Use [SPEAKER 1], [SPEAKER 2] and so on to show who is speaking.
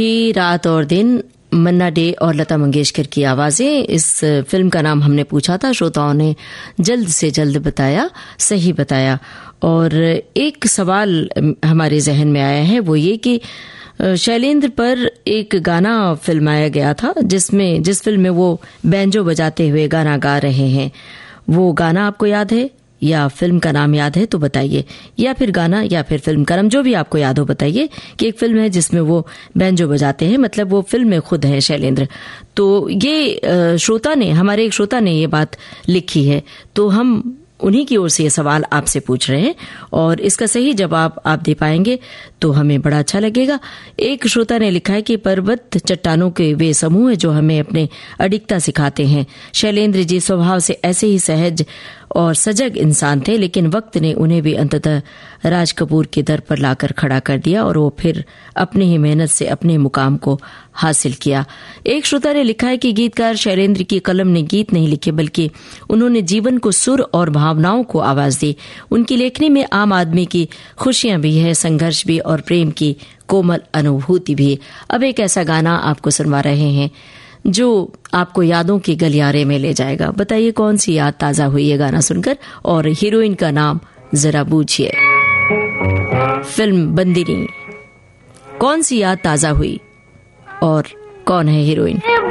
[SPEAKER 1] ये रात और दिन, मन्ना डे और लता मंगेशकर की आवाजें। इस फिल्म का नाम हमने पूछा था, श्रोताओं ने जल्द से जल्द बताया, सही बताया। और एक सवाल हमारे जहन में आया है, वो ये कि शैलेंद्र पर एक गाना फिल्माया गया था जिस फिल्म में वो बैंजो बजाते हुए गाना गा रहे हैं। वो गाना आपको याद है या फिल्म का नाम याद है तो बताइए, या फिर गाना या फिर फिल्म का नाम, जो भी आपको याद हो बताइए कि एक फिल्म है जिसमें वो बैंजो बजाते हैं, मतलब वो फिल्म में खुद है शैलेंद्र। तो ये हमारे एक श्रोता ने ये बात लिखी है, तो हम उन्हीं की ओर से ये सवाल आपसे पूछ रहे हैं और इसका सही जवाब आप दे पाएंगे तो हमें बड़ा अच्छा लगेगा। एक श्रोता ने लिखा है कि पर्वत चट्टानों के वे समूह है जो हमें अपने अडिगता सिखाते हैं। शैलेंद्र जी स्वभाव से ऐसे ही सहज और सजग इंसान थे, लेकिन वक्त ने उन्हें भी अंततः राज कपूर के दर पर लाकर खड़ा कर दिया और वो फिर अपनी ही मेहनत से अपने मुकाम को हासिल किया। एक श्रोता ने लिखा है कि गीतकार शैलेंद्र की कलम ने गीत नहीं लिखे, बल्कि उन्होंने जीवन को सुर और भावनाओं को आवाज दी। उनकी लेखनी में आम आदमी की खुशियां भी है, संघर्ष भी और प्रेम की कोमल अनुभूति भी। अब एक ऐसा गाना आपको सुनवा रहे हैं जो आपको यादों के गलियारे में ले जाएगा। बताइए कौन सी याद ताजा हुई है गाना सुनकर, और हीरोइन का नाम जरा बूझिए। फिल्म बंदिनी। कौन सी याद ताजा हुई और कौन है हीरोइन?